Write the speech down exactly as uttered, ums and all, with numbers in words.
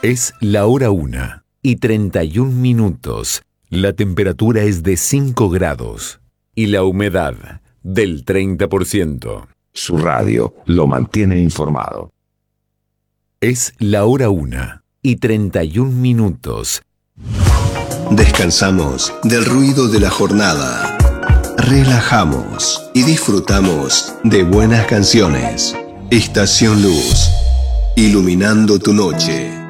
Es la hora una y treinta y un minutos. La temperatura es de cinco grados y la humedad del treinta por ciento. Su radio lo mantiene informado. Es la hora una y treinta y un minutos. Descansamos del ruido de la jornada. Relajamos y disfrutamos de buenas canciones. Estación Luz, iluminando tu noche.